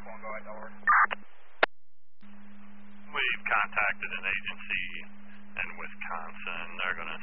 1, go ahead, over. We've contacted an agency in Wisconsin. They're going to